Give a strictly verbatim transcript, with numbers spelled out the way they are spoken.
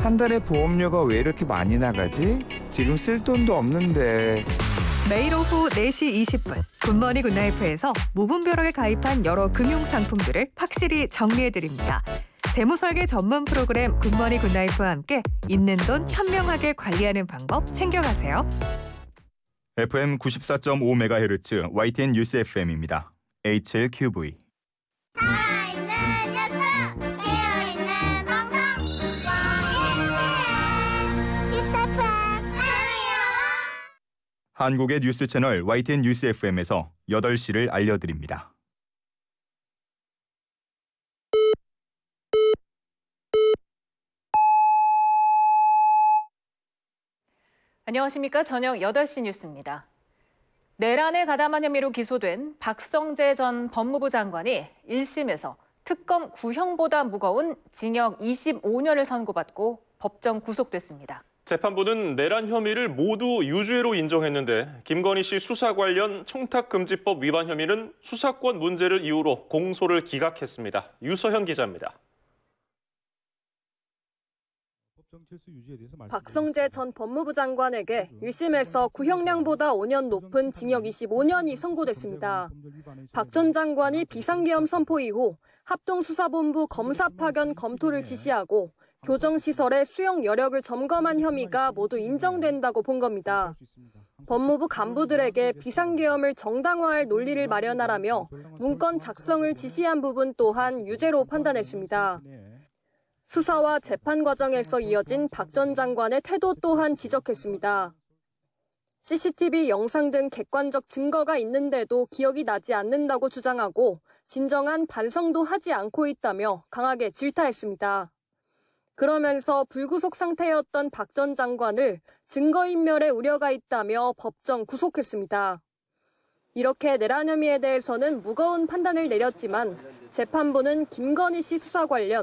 한 달에 보험료가 왜 이렇게 많이 나가지? 지금 쓸 돈도 없는데. 매일 오후 네 시 이십 분 굿모닝 굿나이프에서 무분별하게 가입한 여러 금융상품들을 확실히 정리해드립니다. 재무설계 전문 프로그램 굿모닝 굿나이프와 함께 있는 돈 현명하게 관리하는 방법 챙겨가세요. 에프엠 구십사 점 오 메가헤르츠 와이티엔 뉴스 에프엠입니다. 에이치엘큐브이. 살아있는 녀석, 깨어있는 방송, 와이티엔 뉴스 에프엠 사랑해요. 한국의 뉴스 채널 와이티엔 뉴스 에프엠에서 여덟 시를 알려드립니다. 안녕하십니까. 저녁 여덟 시 뉴스입니다. 내란에 가담한 혐의로 기소된 박성재 전 법무부 장관이 일 심에서 특검 구형보다 무거운 징역 이십오 년을 선고받고 법정 구속됐습니다. 재판부는 내란 혐의를 모두 유죄로 인정했는데 김건희 씨 수사 관련 청탁금지법 위반 혐의는 수사권 문제를 이유로 공소를 기각했습니다. 유서현 기자입니다. 박성재 전 법무부 장관에게 일 심에서 구형량보다 오 년 높은 징역 이십오 년이 선고됐습니다. 박 전 장관이 비상계엄 선포 이후 합동수사본부 검사 파견 검토를 지시하고 교정시설의 수용 여력을 점검한 혐의가 모두 인정된다고 본 겁니다. 법무부 간부들에게 비상계엄을 정당화할 논리를 마련하라며 문건 작성을 지시한 부분 또한 유죄로 판단했습니다. 수사와 재판 과정에서 이어진 박 전 장관의 태도 또한 지적했습니다. 씨씨티비 영상 등 객관적 증거가 있는데도 기억이 나지 않는다고 주장하고 진정한 반성도 하지 않고 있다며 강하게 질타했습니다. 그러면서 불구속 상태였던 박 전 장관을 증거인멸의 우려가 있다며 법정 구속했습니다. 이렇게 내란 혐의에 대해서는 무거운 판단을 내렸지만 재판부는 김건희 씨 수사 관련